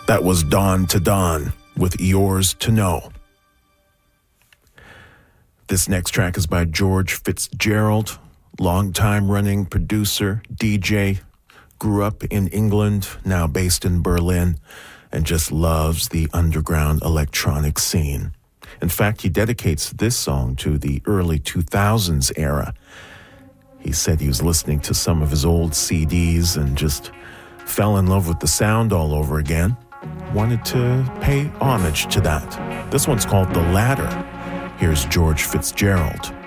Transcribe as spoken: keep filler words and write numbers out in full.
That was Dawn to Dawn with Yours to Know. This next track is by George Fitzgerald, longtime running producer, D J, grew up in England, now based in Berlin, and just loves the underground electronic scene. In fact, he dedicates this song to the early two thousands era. He said he was listening to some of his old C Ds and just fell in love with the sound all over again. Wanted to pay homage to that. This one's called The Ladder. Here's George Fitzgerald.